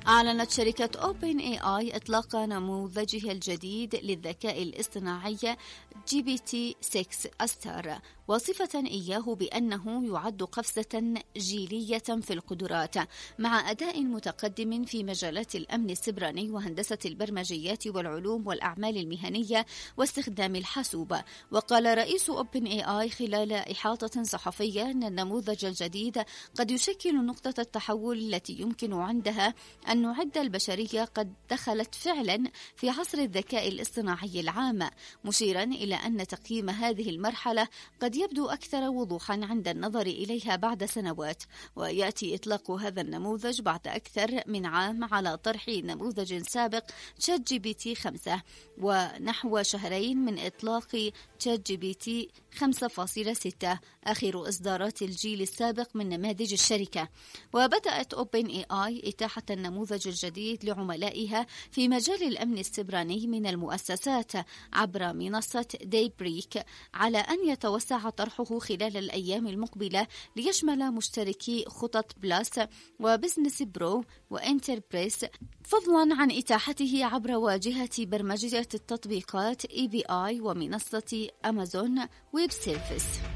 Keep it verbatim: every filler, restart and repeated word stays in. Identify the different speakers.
Speaker 1: أعلنت شركة أوبن إي آي إطلاق نموذجها الجديد للذكاء الاصطناعي جي بي تي ستة أستار، واصفة إياه بأنه يعد قفزة جيلية في القدرات مع أداء متقدم في مجالات الأمن السيبراني وهندسة البرمجيات والعلوم والأعمال المهنية واستخدام الحاسوب. وقال رئيس أوبن إي آي خلال إحاطة صحفية أن النموذج الجديد قد يشكل نقطة التحول التي يمكن عندها أن نعد البشرية قد دخلت فعلا في عصر الذكاء الاصطناعي العام، مشيرا إلى أن تقييم هذه المرحلة قد يبدو أكثر وضوحا عند النظر إليها بعد سنوات. ويأتي إطلاق هذا النموذج بعد أكثر من عام على طرح نموذج سابق تشات جي بي تي خمسة، ونحو شهرين من إطلاق تشات جي بي تي خمسة فاصلة ستة آخر إصدارات الجيل السابق من نماذج الشركة. وبدأت أوبن إي آي إتاحة النموذج الجديد لعملائها في مجال الأمن السيبراني من المؤسسات عبر منصة داي بريك، على أن يتوسع طرحه خلال الأيام المقبلة ليشمل مشتركي خطط بلاس وبزنس برو وإنتربريس، فضلا عن إتاحته عبر واجهة برمجة التطبيقات إي بي آي ومنصة أمازون ويب سيرفيس.